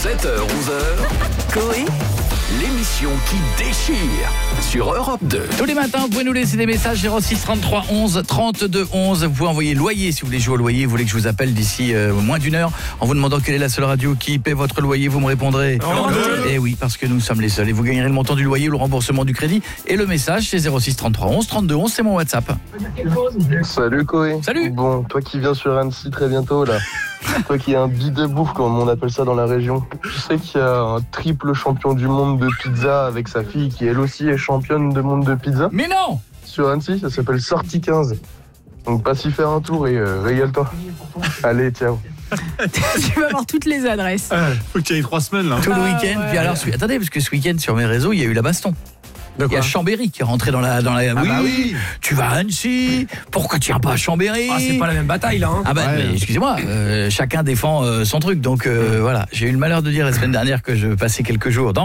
7h-11h, Coé, l'émission qui déchire sur Europe 2. Tous les matins, vous pouvez nous laisser des messages 06 33 11 32 11. Vous pouvez envoyer loyer si vous voulez jouer au loyer. Vous voulez que je vous appelle d'ici moins d'une heure en vous demandant quelle est la seule radio qui paie votre loyer. Vous me répondrez. Et oui, parce que nous sommes les seuls. Et vous gagnerez le montant du loyer ou le remboursement du crédit. Et le message, c'est 06 33 11 32 11. C'est mon WhatsApp. Salut Coé. Salut. Bon, toi qui viens sur Annecy très bientôt là, toi qui es un bide de bouffe comme on appelle ça dans la région, tu sais qu'il y a un triple champion du monde de pizza avec sa fille qui elle aussi est championne du monde de pizza Mais non. sur Annecy, ça s'appelle Sortie 15. Donc passe y faire un tour et régale-toi. Allez, ciao. tu vas avoir toutes les adresses. Faut que tu ailles 3 semaines là. Tout le week-end. ouais. Puis alors, attendez, parce que ce week-end sur mes réseaux, il y a eu la baston. Il y a Chambéry qui est rentré dans la... oui, tu vas à Annecy, pourquoi tu viens pas à Chambéry? Ah, c'est pas la même bataille là. Hein. Ah bah, mais excusez-moi, chacun défend son truc. Donc voilà, j'ai eu le malheur de dire la semaine dernière que je passais quelques jours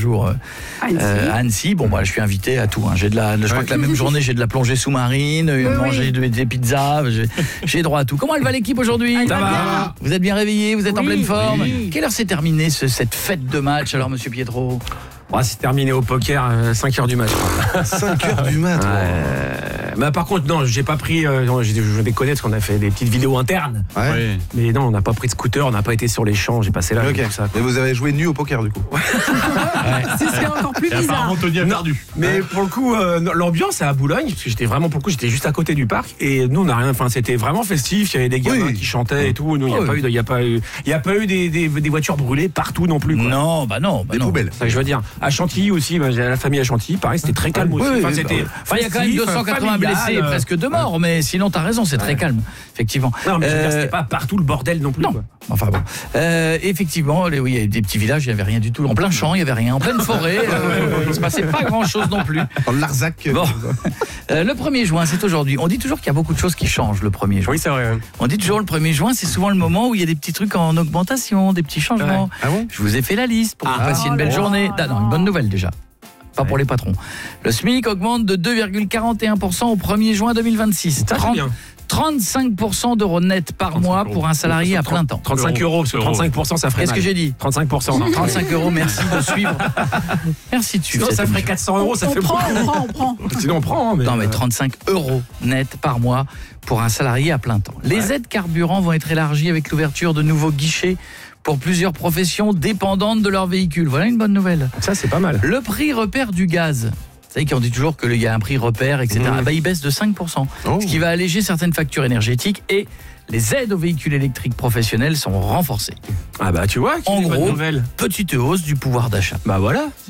à Annecy. Bon bah je suis invité à tout. Hein. Je crois que la même journée j'ai de la plongée sous-marine, manger des pizzas, j'ai droit à tout. Comment elle va l'équipe aujourd'hui? Ça va. Vous êtes bien réveillés, vous êtes en pleine forme. Oui. Quelle heure s'est terminée cette fête de match alors, Monsieur Pietro? C'est terminé au poker 5h du mat. 5h du mat. Mais par contre, non, j'ai pas pris. Je vais connaître parce qu'on a fait des petites vidéos internes. Ouais. Mais non, on n'a pas pris de scooter, on n'a pas été sur les champs. J'ai passé là. Ok. Tout ça, Mais vous avez joué nu au poker du coup. C'est encore plus bizarre. Apparemment Tony a perdu. Mais pour le coup, l'ambiance à Boulogne, parce que j'étais juste à côté du parc et nous on n'a rien. Enfin, c'était vraiment festif. Il y avait des gamins qui chantaient et tout. Nous, il n'y a pas eu des voitures brûlées partout non plus. Quoi. Non, bah non. Des poubelles. C'est ça que je veux dire. À Chantilly aussi, j'ai la famille à Chantilly. Pareil, c'était très calme aussi. Oui, c'était. Il y a quand même 280 blessés et presque 2 morts, mais sinon t'as raison, c'est très calme, effectivement. Non, mais je veux dire, c'était pas partout le bordel non plus. Non. Quoi. Enfin bon. Effectivement, il y a des petits villages, il n'y avait rien du tout. En plein champ, il n'y avait rien. En pleine forêt, il ne se passait pas grand-chose non plus. Dans le Larzac. Bon. Le 1er juin, c'est aujourd'hui. On dit toujours qu'il y a beaucoup de choses qui changent le 1er juin. Oui, c'est vrai. On dit toujours le 1er juin, c'est souvent le moment où il y a des petits trucs en augmentation, des petits changements. Ouais. Ah bon? Je vous ai fait la liste pour que vous passiez une belle journée. Non, une bonne nouvelle déjà. Pas pour les patrons. Le SMIC augmente de 2,41% au 1er juin 2026. 35% d'euros net par mois pour un salarié à plein temps. 35 euros, parce que 35% ça ferait. Qu'est-ce que j'ai dit? 35%. Non. 35 euros, merci de suivre. Merci de suivre. Sinon, ça ferait 400 euros, ça fait On prend. Sinon, on prend. Non, mais 35 euros net par mois pour un salarié à plein temps. Les aides carburant vont être élargies avec l'ouverture de nouveaux guichets pour plusieurs professions dépendantes de leur véhicule. Voilà une bonne nouvelle. Ça, c'est pas mal. Le prix repère du gaz. Vous savez qu'on dit toujours qu'il y a un prix repère, etc. Bah, il baisse de 5%, ce qui va alléger certaines factures énergétiques et les aides aux véhicules électriques professionnels sont renforcées. Ah bah tu vois, En bonne gros, nouvelle. petite hausse du pouvoir d'achat. Bah voilà.